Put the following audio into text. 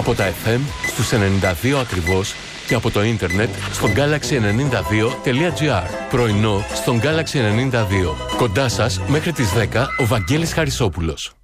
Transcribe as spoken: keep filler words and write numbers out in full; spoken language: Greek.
Από τα εφ εμ στους ενενήντα δύο ακριβώς και από το ίντερνετ στο γκάλαξι ενενήντα δύο τελεία τζι άρ. Πρωινό στον Galaxy ενενήντα δύο. Κοντά σας μέχρι τις δέκα ο Βαγγέλης Χαρισόπουλος.